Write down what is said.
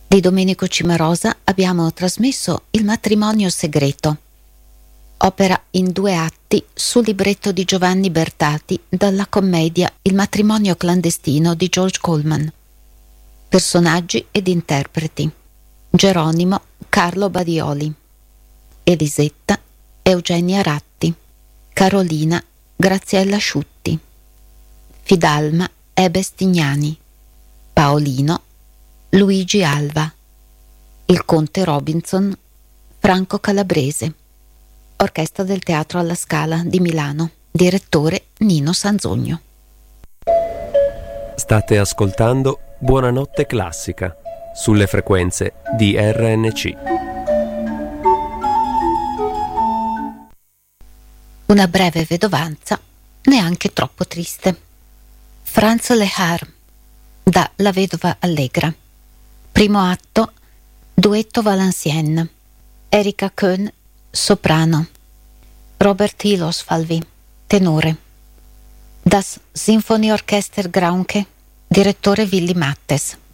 Di Domenico Cimarosa abbiamo trasmesso Il matrimonio segreto, opera in 2 atti sul libretto di Giovanni Bertati dalla commedia Il matrimonio clandestino di George Coleman. Personaggi ed interpreti: Geronimo Carlo Badioli, Elisetta Eugenia Ratti, Carolina Graziella Sciutti, Fidalma Ebe Stignani, Paolino Luigi Alva, il conte Robinson Franco Calabrese. Orchestra del Teatro alla Scala di Milano, direttore Nino Sanzogno. State ascoltando Buonanotte Classica sulle frequenze di RNC. Una breve vedovanza, neanche troppo triste. Franz Lehár da La vedova allegra. Primo atto, duetto Valenciennes. Erika Köhn, soprano. Robert Hilosfalvi, tenore. Das Sinfonieorchester Graunke, direttore Willy Mattes.